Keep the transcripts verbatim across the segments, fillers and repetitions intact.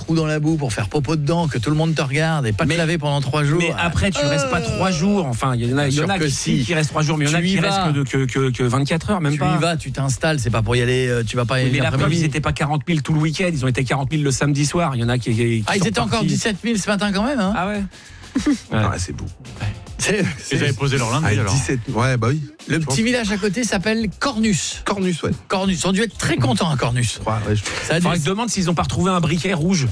trou dans la boue pour faire popo dedans, que tout le monde te regarde et pas te laver pendant trois jours. Mais après, tu euh... restes pas trois jours. Enfin, il y en a, il y en a qui, si. qui restent trois jours, mais il y en a qui restent que, que, que, que vingt-quatre heures, même tu pas. Tu y vas, tu t'installes, c'est pas pour y aller, tu vas pas y aller. Mais la preuve, ils étaient pas quarante mille tout le week-end, ils ont été quarante mille le samedi soir. Il y en a qui. qui ah, ils étaient partis. Encore dix-sept mille ce matin quand même, hein. Ah ouais. Ouais, ouais c'est beau. Ouais. C'est, c'est, ils avaient posé leur lundi alors. dix-sept Ouais, bah oui. Le petit pense. village à côté s'appelle Cornus. Cornus, ouais. Cornus. On a dû être très contents à Cornus. Ouais, ouais, je... Ça a dû... se demande s'ils ont pas retrouvé un briquet rouge.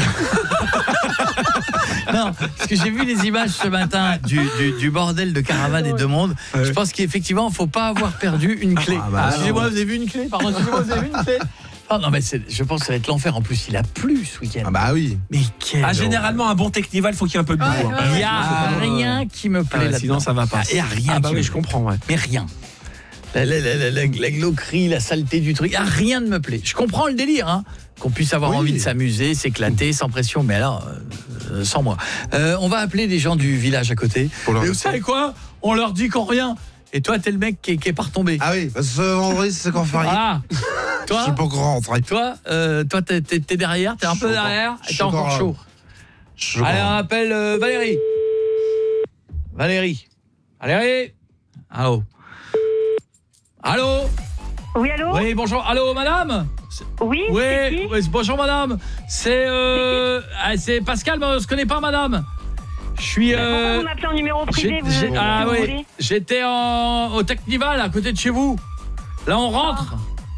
Non, parce que j'ai vu les images ce matin du, du, du bordel de Caravane et de Monde. Ouais. Je pense qu'effectivement, il ne faut pas avoir perdu une clé. Ah, bah, excusez-moi, vous avez vu une clé? Pardon, excusez-moi, vous avez vu une clé? Ah non, mais c'est, je pense que ça va être l'enfer. En plus, il a plu ce week-end. Ah bah oui. Mais quel ah, généralement, un bon Technival, il faut qu'il y ait un peu de boue. Il ouais, n'y a ah, rien ouais. qui me plaît ah, là. Sinon, ça va pas. Il n'y a rien. Ah bah qui oui, me je comprends. Ouais. Mais rien. La, la, la, la, la, la glauquerie, la saleté du truc, ah, rien ne me plaît. Je comprends le délire, hein, qu'on puisse avoir oui. envie de s'amuser, s'éclater, sans pression, mais alors, euh, sans moi. Euh, on va appeler les gens du village à côté. Mais vous savez quoi? On leur dit qu'on rien. Et toi, t'es le mec qui est, qui est pas retombé. Ah oui, parce que ce vendredi, c'est qu'on fait rien. Voilà. Toi, je suis pas encore rentré. Toi, euh, toi t'es, t'es, t'es derrière, t'es un peu derrière, et t'es encore chaud. chaud. Allez, on appelle euh, Valérie. Valérie. Valérie. Allô. Allô. Oui, allô. Oui, bonjour. Allô, madame. Oui, oui, c'est qui oui, bonjour, madame. C'est, euh, c'est, c'est Pascal, mais on se connaît pas, madame. Je suis. Euh, Pourquoi vous m'appelez en numéro privé? J'ai, j'ai, ah oui, voulez j'étais en, au Technival, à côté de chez vous. Là, on rentre.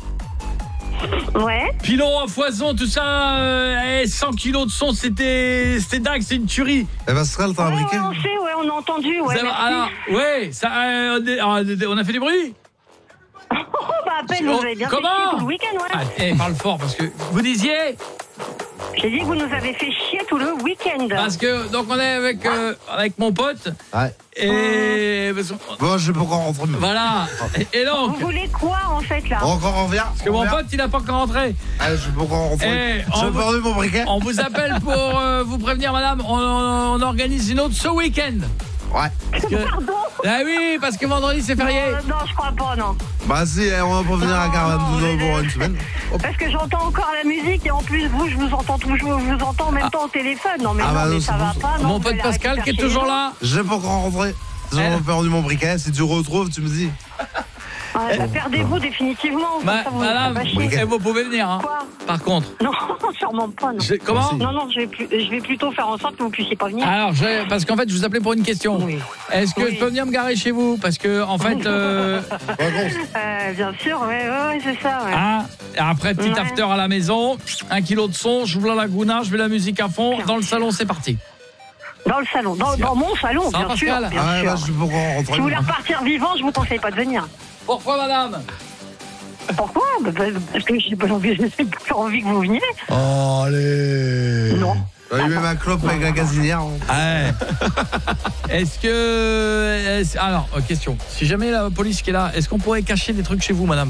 Ouais. Pilon à foison, tout ça, euh, cent kilos de son, c'était, c'était dingue, c'est une tuerie. Eh ben, Pascal, t'as un ouais, briquet? Ouais, on sait, ouais, on a entendu, ouais. Ça, alors, ouais, ça, euh, on a fait du bruit. Oh, bah, à peine, vous avez bien Comment fait chier tout le week-end, ouais. Ah, eh, parle fort, parce que vous disiez. J'ai dit que vous nous avez fait chier tout le week-end. Parce que, donc, on est avec, euh, avec mon pote. Ouais. Et. Bon, je vais pas encore rentrer. Voilà. Et, et donc. Vous voulez quoi, en fait, là? Encore en vient. Parce que mon pote, il a pas encore rentré. Ah, je vais pas encore rentrer. J'ai perdu mon briquet. On vous appelle pour euh, vous prévenir, madame. On, on organise une autre ce week-end. Ouais. Que... Pardon? Ah oui, parce que vendredi c'est férié. Non, non, je crois pas, non. Bah si, on va pas venir à Caravane pour une semaine. Parce que j'entends encore la musique et en plus vous, je vous entends toujours, je vous entends en même ah. temps au téléphone. Non mais, ah non, bah, mais ça va pas. Non, mon pote Pascal qui est toujours là. J'ai pas encore rentré. J'ai Elle... perdu mon briquet. Si tu retrouves, tu me dis. Ah, bah, perdez-vous définitivement. Bah, ça, vous, madame, et vous pouvez venir. Hein. Quoi? Par contre. Non, sûrement pas. Non. Je, comment? Non, non, je vais, plus, je vais plutôt faire en sorte que vous puissiez pas venir. Alors, je, parce qu'en fait, je vous appelais pour une question. Oui. Est-ce que oui. je peux venir me garer chez vous? Parce que, en fait. Euh... euh, bien sûr, oui, ouais, ouais, c'est ça. Ouais. Ah, après, petit ouais. after à la maison, un kilo de son, j'ouvre la Laguna, je mets la musique à fond. Dans le salon, c'est parti. Dans le salon, dans, dans mon salon, ça bien va, sûr. Pascal bien ah, sûr. Bah, je peux rentrer. Si vous voulez repartir vivant, je vous conseille pas de venir. Pourquoi, madame? Pourquoi? Parce que j'ai pas envie, j'ai pas envie que vous veniez. Oh, allez. Non. Il met ma clope avec la gazinière. Ouais. Est-ce que... Est-ce, alors, question. Si jamais la police qui est là, est-ce qu'on pourrait cacher des trucs chez vous, madame?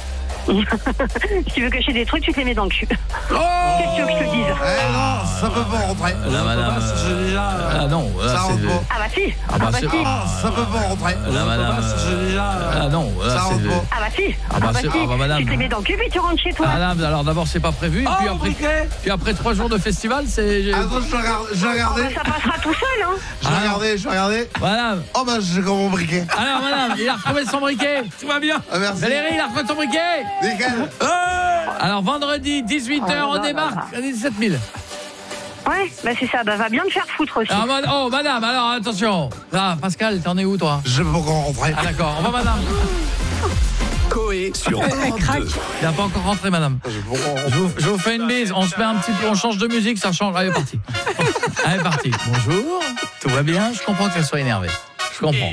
Si tu veux cacher des trucs, tu te les mets dans le cul. Oh, qu'est-ce que tu veux que je te dise? Eh non, ça peut pas rentrer. Là, madame, j'ai déjà... Ah non, là, ça rentre pas. Ah bah si. Ah bah, ah bah si. Ah, ça peut pas rentrer. Là, madame, j'ai déjà... Ah non, là, ça rentre pas. Ah bah si. Ah bah, ah bah si. Ah bah, madame. Tu te les mets dans le cul puis tu rentres chez toi. Ah madame, alors d'abord c'est pas prévu. Et oh, puis après, okay. puis après trois jours de festival, c'est... Attends, je vais regarder. Je vais regarder. Ah bah, ça passera tout seul, hein. Je vais regarder, je vais regarder. Madame. Oh bah j'ai comme mon briquet. Alors madame, il a retrouvé son briquet. Tout va bien. Ah, merci. Valérie, il a retrouvé son briquet. Nickel. Alors vendredi dix-huit heures, oh, on démarque à dix-sept mille. Ouais, bah c'est ça, bah va bien me faire foutre aussi. Alors, oh madame, alors attention. Là, Pascal, t'en es où toi? Je vais pas encore rentrer. Ah d'accord, on va madame. Coé sur Europe deux. Il n'a pas encore rentré, madame. Je vous, je vous fais une bise. On se met un petit peu, on change de musique, ça change. Allez, parti. Allez, parti. Bonjour. Tout va bien? Je comprends qu'elle soit énervée. Je comprends.